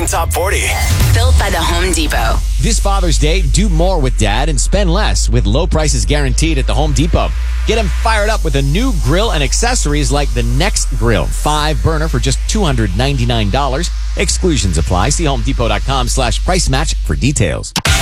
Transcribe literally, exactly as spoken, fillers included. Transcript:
Morning Top forty. Built by the Home Depot. This Father's Day, do more with Dad and spend less with low prices guaranteed at the Home Depot. Get him fired up with a new grill and accessories like the Next Grill, five burner for just two hundred ninety-nine dollars. Exclusions apply. See homedepot.com slash price match for details.